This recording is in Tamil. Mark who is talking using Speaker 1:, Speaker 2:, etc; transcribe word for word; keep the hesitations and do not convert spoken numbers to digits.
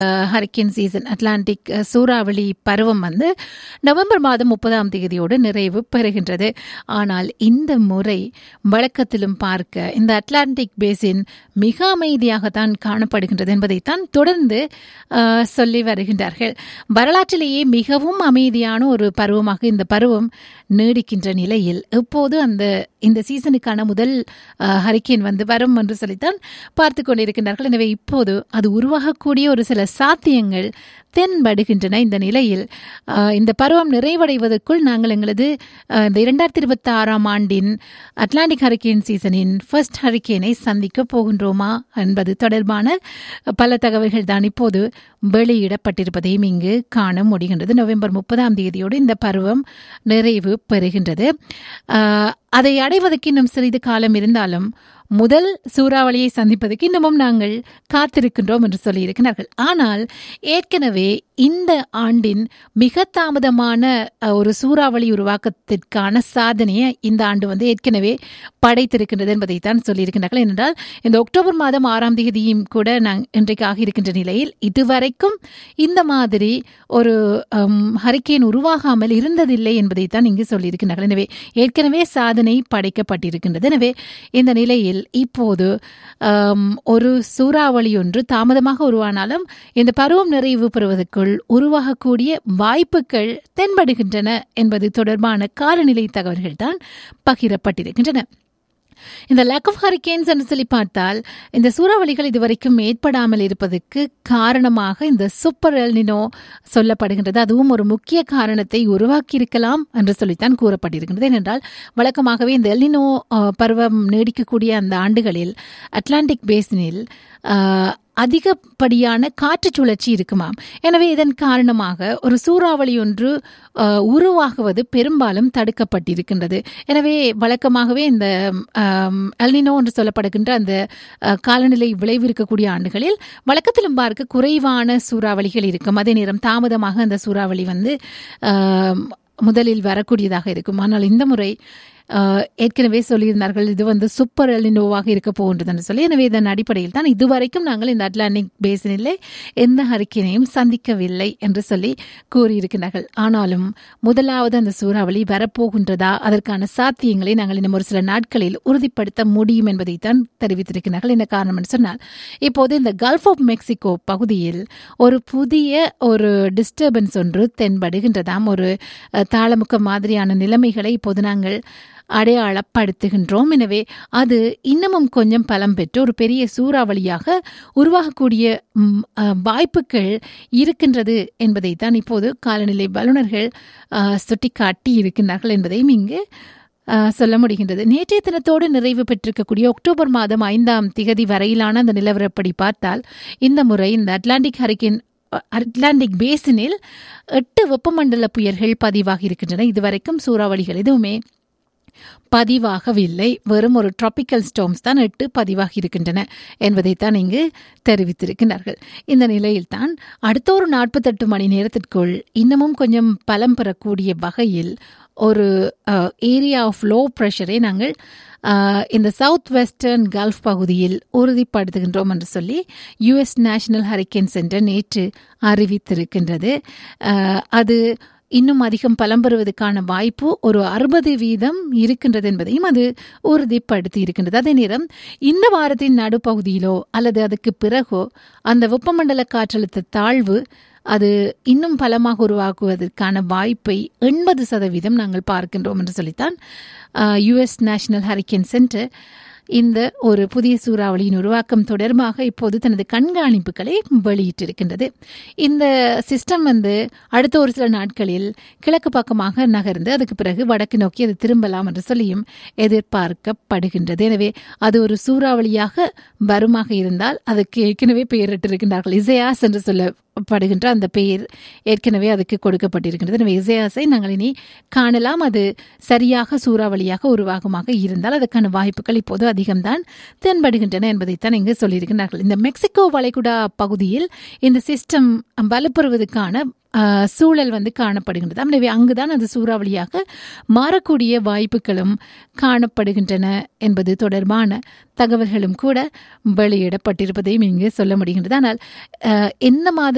Speaker 1: ஹரிக்கேன் சீசன் அட்லாண்டிக் சூறாவளி பருவம் வந்து நவம்பர் மாதம் முப்பதாம் தேதியோடு நிறைவு பெறுகின்றது. ஆனால் இந்த முறை வழக்கத்திலும் பார்க்க இந்த அட்லாண்டிக் பேசின் மிக அமைதியாகத்தான் காணப்படுகின்றது என்பதைத்தான் தொடர்ந்து சொல்லி வருகின்றார்கள். வரலாற்றிலேயே மிகவும் அமைதியான ஒரு பருவமாக இந்த பருவம் நீடிக்கின்ற நிலையில் இப்போது அந்த இந்த சீசனுக்கான முதல் ஹரிக்கேன் வந்து வரும் என்று சொல்லித்தான் பார்த்து கொண்டிருக்கின்றார்கள். எனவே இப்போது அது உருவாகக்கூடிய ஒரு சில சாத்தியங்கள் தென்படுகின்றன. இந்த நிலையில் இந்த பருவம் நிறைவடைவதற்குள் நாங்கள் எங்களது இந்த இரண்டாயிரத்தி இருபத்தி ஆறாம் ஆண்டின் அட்லாண்டிக் ஹரிக்கேன் சீசனின் ஃபர்ஸ்ட் ஹரிக்கேனை சந்திக்க போகின்றோமா என்பது தொடர்பான பல தகவல்கள் தான் இப்போது வெளியிடப்பட்டிருப்பதையும் இங்கு காண முடிகின்றது. நவம்பர் முப்பதாம் தேதியோடு இந்த பருவம் நிறைவு பெறுகின்றது. அதை அடைவதற்கு இன்னும் சிறிது காலம் இருந்தாலும் முதல் சூறாவளியை சந்திப்பதற்கு இன்னமும் நாங்கள் காத்திருக்கின்றோம் என்று சொல்லியிருக்கிறார்கள். ஆனால் ஏற்கனவே இந்த ஆண்டின் மிக தாமதமான ஒரு சூறாவளி உருவாக்கத்திற்கான சாதனையை இந்த ஆண்டு வந்து ஏற்கனவே படைத்திருக்கின்றது என்பதைத்தான் சொல்லியிருக்கிறார்கள். ஏனென்றால் இந்த அக்டோபர் மாதம் ஆறாம் தேதியும் கூட நாங்கள் இன்றைக்கு ஆகியிருக்கின்ற நிலையில் இதுவரைக்கும் இந்த மாதிரி ஒரு ஹரிக்கேன் உருவாகாமல் இருந்ததில்லை என்பதைத்தான் இங்கு சொல்லியிருக்கிறார்கள். எனவே ஏற்கனவே சாதனை படைக்கப்பட்டிருக்கின்றது. எனவே இந்த நிலையில் இப்போது ஒரு சூறாவளி ஒன்று தாமதமாக உருவானாலும் இந்த பருவம் நிறைவு பெறுவதற்குள் உருவாகக்கூடிய வாய்ப்புகள் தென்படுகின்றன என்பது தொடர்பான காலநிலை தகவல்கள் தான் பகிரப்பட்டிருக்கின்றன. இந்த லேக் ஆஃப் ஹரிக்கேன்ஸ் என்று சொல்லி பார்த்தால் இந்த சூறாவளிகள் இதுவரைக்கும் ஏற்படாமல் இருப்பதற்கு காரணமாக இந்த சூப்பர் எல்னினோ சொல்லப்படுகின்றது. அதுவும் ஒரு முக்கிய காரணத்தை உருவாக்கியிருக்கலாம் என்று சொல்லித்தான் கூறப்பட்டிருக்கின்றது. ஏனென்றால் வழக்கமாகவே இந்த எல்னினோ பருவம் நீடிக்கக்கூடிய அந்த ஆண்டுகளில் அட்லாண்டிக் பேசினில் அதிகப்படியான காற்று சுழற்சி இருக்குமாம். எனவே இதன் காரணமாக ஒரு சூறாவளி ஒன்று உருவாகுவது பெரும்பாலும் தடுக்கப்பட்டிருக்கின்றது. எனவே வழக்கமாகவே இந்த எல்னினோ என்று சொல்லப்படுகின்ற அந்த காலநிலை விளைவு இருக்கக்கூடிய ஆண்டுகளில் வழக்கத்திலும் பார்க்க குறைவான சூறாவளிகள் இருக்கும். அதே நேரம் தாமதமாக அந்த சூறாவளி வந்து முதலில் வரக்கூடியதாக இருக்கும். ஆனால் இந்த முறை ஏற்கனவே சொல்லியிருந்தார்கள் இது வந்து சூப்பர் எல்னினோவாக இருக்க போகின்றதுன்னு சொல்லி. எனவே இதன் அடிப்படையில் தான் இதுவரைக்கும் நாங்கள் இந்த அட்லாண்டிக் பேசினில் எந்த ஹரிக்கேனையும் சந்திக்கவில்லை என்று சொல்லி கூறியிருக்கிறார்கள். ஆனாலும் முதலாவது அந்த சூறாவளி வரப்போகின்றதா அதற்கான சாத்தியங்களை நாங்கள் இன்னும் ஒரு சில நாட்களில் உறுதிப்படுத்த முடியும் என்பதைத்தான் தெரிவித்திருக்கிறார்கள். என்ன காரணம் என்று சொன்னால் இப்போது இந்த கல்ஃப் ஆஃப் மெக்சிகோ பகுதியில் ஒரு புதிய ஒரு டிஸ்டர்பன்ஸ் ஒன்று தென்படுகின்றதாம். ஒரு தாளமுக்க மாதிரியான நிலைமைகளை இப்போது நாங்கள் அடையாளப்படுத்துகின்றோம். எனவே அது இன்னமும் கொஞ்சம் பலம் பெற்று ஒரு பெரிய சூறாவளியாக உருவாகக்கூடிய வாய்ப்புகள் இருக்கின்றது என்பதை தான் இப்போது காலநிலை வல்லுநர்கள் சுட்டிக்காட்டி இருக்கின்றார்கள் என்பதையும் இங்கு சொல்ல முடிகின்றது. நேற்றைய தினத்தோடு நிறைவு பெற்றிருக்கக்கூடிய அக்டோபர் மாதம் ஐந்தாம் திகதி வரையிலான அந்த நிலவரப்படி பார்த்தால் இந்த முறை இந்த அட்லாண்டிக் ஹரிக்கேன் அட்லாண்டிக் பேசினில் எட்டு வெப்பமண்டல புயல்கள் பதிவாகி இருக்கின்றன. இதுவரைக்கும் சூறாவளிகள் எதுவுமே பதிவாகவில்லை. வெறும் ஒரு டிராபிக்கல் ஸ்டோம்ஸ் தான் எட்டு பதிவாகி இருக்கின்றன என்பதைத்தான் இங்கு தெரிவித்திருக்கிறார்கள். இந்த நிலையில்தான் அடுத்த ஒரு நாற்பத்தெட்டு மணி நேரத்திற்குள் இன்னமும் கொஞ்சம் பலம் பெறக்கூடிய வகையில் ஒரு ஏரியா ஆஃப் லோ ப்ரெஷரை நாங்கள் இந்த சவுத் வெஸ்டர்ன் கல்ஃப் பகுதியில் உறுதிப்படுத்துகின்றோம் என்று சொல்லி யுஎஸ் நேஷனல் ஹரிக்கேன் சென்டர் நேற்று அறிவித்திருக்கின்றது. அது இன்னும் அதிகம் பலம் பெறுவதற்கான வாய்ப்பு ஒரு அறுபது வீதம் இருக்கின்றது என்பதையும் அது உறுதிப்படுத்தி இருக்கின்றது. அதே நேரம் இந்த வாரத்தின் நடுப்பகுதியிலோ அல்லது அதுக்கு பிறகோ அந்த வெப்பமண்டல காற்றழுத்த தாழ்வு அது இன்னும் பலமாக உருவாக்குவதற்கான வாய்ப்பை எண்பது சதவீதம் நாங்கள் பார்க்கின்றோம் என்று சொல்லித்தான் யுஎஸ் நேஷனல் ஹரிக்கேன் சென்டர் இந்த ஒரு புதிய சூறாவளியின் உருவாக்கம் தொடர்பாக இப்போது தனது கண்காணிப்புகளை வெளியிட்டிருக்கின்றது. இந்த சிஸ்டம் வந்து அடுத்த ஒரு சில நாட்களில் கிழக்கு பக்கமாக நகர்ந்து அதுக்கு பிறகு வடக்கு நோக்கி அது திரும்பலாம் என்று சொல்லியும் எதிர்பார்க்கப்படுகின்றது. எனவே அது ஒரு சூறாவளியாக வருமாக இருந்தால் அதுக்கு ஏற்கனவே பெயரிட்டிருக்கின்றார்கள். இசையாஸ் என்று சொல்லப்படுகின்ற அந்த பெயர் ஏற்கனவே அதுக்கு கொடுக்கப்பட்டிருக்கின்றது. எனவே இசையாஸை நாங்கள் இனி காணலாம். அது சரியாக சூறாவளியாக உருவாகமாக இருந்தால் அதற்கான வாய்ப்புகள் இப்போது அதிகம்தான் தென்படுகின்றன என்பதைத்தான் இங்கு சொல்லியிருக்கிறார்கள். இந்த மெக்சிகோ வளைகுடா பகுதியில் இந்த சிஸ்டம் வலுப்பெறுவதற்கான சூழல் வந்து காணப்படுகின்றது. எனவே அங்குதான் அது சூறாவளியாக மாறக்கூடிய வாய்ப்புகளும் காணப்படுகின்றன என்பது தொடர்பான தகவல்களும் கூட வெளியிடப்பட்டிருப்பதையும் இங்கு சொல்ல முடிகின்றது. ஆனால் எந்த மாதிரி